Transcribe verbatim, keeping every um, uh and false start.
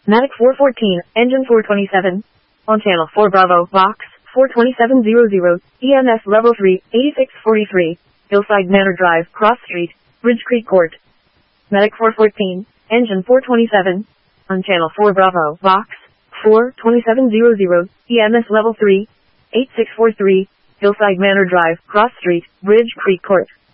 Matic four fourteen, engine four twenty-seven. On channel four Bravo, box, four twenty-seven hundred, E M S level three, eighty-six forty-three, Hillside Manor Drive, Cross Street, Bridge Creek Court. Matic four fourteen, engine four twenty-seven. On channel four Bravo, box, four twenty-seven hundred, E M S level three, eighty-six forty-three, Hillside Manor Drive, Cross Street, Bridge Creek Court.